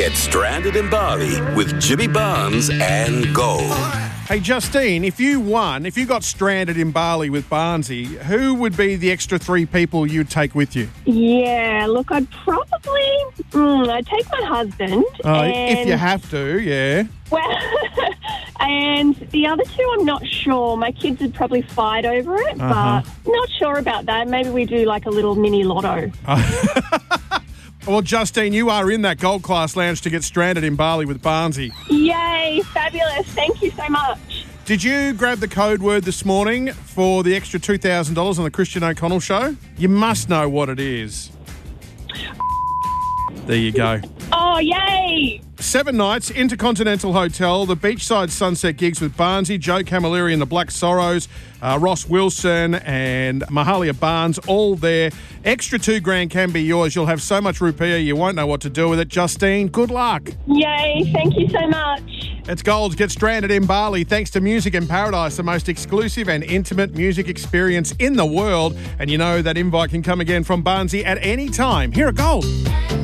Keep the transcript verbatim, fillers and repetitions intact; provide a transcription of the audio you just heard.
Get stranded in Bali with Jimmy Barnes and Gold. Hey, Justine, if you won, if you got stranded in Bali with Barnesy, who would be the extra three people you'd take with you? Yeah, look, I'd probably... Mm, I'd take my husband. Uh, and, if you have to, yeah. Well, and the other two, I'm not sure. My kids would probably fight over it, Uh-huh. but not sure about that. Maybe we do like a little mini lotto. Well, Justine, you are in that Gold Class Lounge to get stranded in Bali with Barnesy. Yay, fabulous. Thank you so much. Did you grab the code word this morning for the extra two thousand dollars on the Christian O'Connell Show? You must know what it is. There you go. Oh, yay. Seven nights, Intercontinental Hotel, the Beachside Sunset gigs with Barnesy, Joe Camilleri and the Black Sorrows, uh, Ross Wilson and Mahalia Barnes, all there. Extra two grand can be yours. You'll have so much rupiah, you won't know what to do with it. Justine, good luck. Yay, thank you so much. It's Gold. Get stranded in Bali thanks to Music in Paradise, the most exclusive and intimate music experience in the world. And you know that invite can come again from Barnesy at any time. Here at Gold.